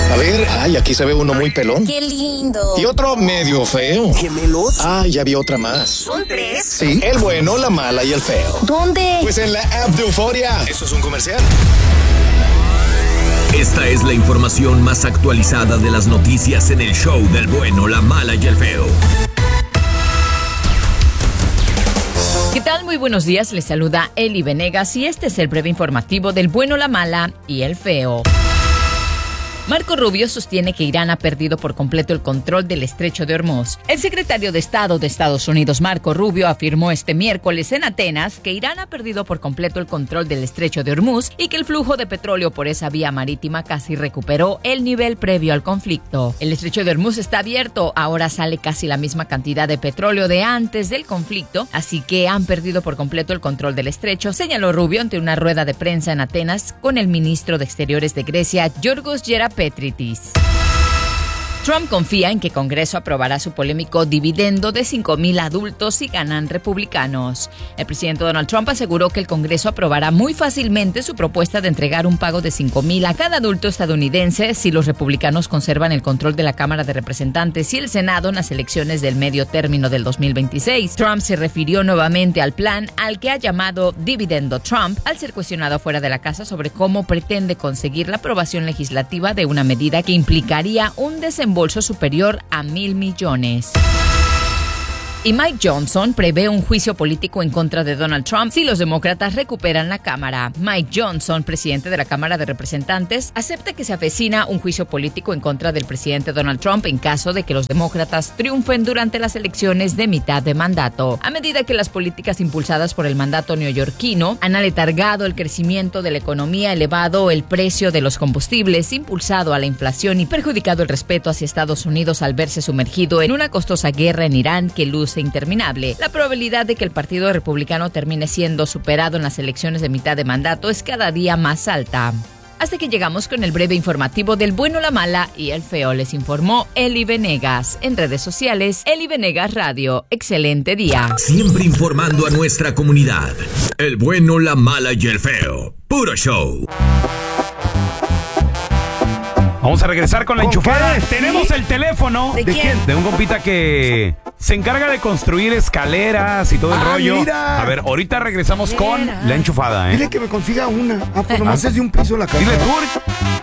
A ver, ay, aquí se ve uno muy pelón. ¡Qué lindo! Y otro medio feo. ¿Gemelos? Ay, ya vi otra más. ¿Son 3? Sí, el bueno, la mala y el feo. ¿Dónde? Pues en la app de Euforia. ¿Eso es un comercial? Esta es la información más actualizada de las noticias en el show del bueno, la mala y el feo. ¿Qué tal? Muy buenos días, les saluda Eli Venegas y este es el breve informativo del bueno, la mala y el feo. Marco Rubio sostiene que Irán ha perdido por completo el control del estrecho de Hormuz. El secretario de Estado de Estados Unidos, Marco Rubio, afirmó este miércoles en Atenas que Irán ha perdido por completo el control del estrecho de Hormuz y que el flujo de petróleo por esa vía marítima casi recuperó el nivel previo al conflicto. El estrecho de Hormuz está abierto, ahora sale casi la misma cantidad de petróleo de antes del conflicto, así que han perdido por completo el control del estrecho, señaló Rubio ante una rueda de prensa en Atenas con el ministro de Exteriores de Grecia, Yorgos Gerapetritis. Trump confía en que Congreso aprobará su polémico dividendo de 5,000 adultos si ganan republicanos. El presidente Donald Trump aseguró que el Congreso aprobará muy fácilmente su propuesta de entregar un pago de 5,000 a cada adulto estadounidense si los republicanos conservan el control de la Cámara de Representantes y el Senado en las elecciones del medio término del 2026. Trump se refirió nuevamente al plan al que ha llamado Dividendo Trump al ser cuestionado fuera de la casa sobre cómo pretende conseguir la aprobación legislativa de una medida que implicaría un desembolso superior a $1,000 millones. Y Mike Johnson prevé un juicio político en contra de Donald Trump si los demócratas recuperan la Cámara. Mike Johnson, presidente de la Cámara de Representantes, acepta que se avecina un juicio político en contra del presidente Donald Trump en caso de que los demócratas triunfen durante las elecciones de mitad de mandato. A medida que las políticas impulsadas por el mandato neoyorquino han aletargado el crecimiento de la economía, elevado el precio de los combustibles, impulsado a la inflación y perjudicado el respeto hacia Estados Unidos al verse sumergido en una costosa guerra en Irán que luce interminable. La probabilidad de que el Partido Republicano termine siendo superado en las elecciones de mitad de mandato es cada día más alta. Hasta que llegamos con el breve informativo del bueno, la mala y el feo. Les informó Eli Venegas. En redes sociales, Eli Venegas Radio. Excelente día. Siempre informando a nuestra comunidad. El bueno, la mala y el feo. Puro show. Vamos a regresar con la enchufada. qué? Tenemos ¿Sí? el teléfono. ¿De quién? De un compita que se encarga de construir escaleras y todo el rollo. Mira. A ver, ahorita regresamos con Mira. la enchufada, Dile que me consiga una. Pues nomás es de un piso la casa. Dile tú.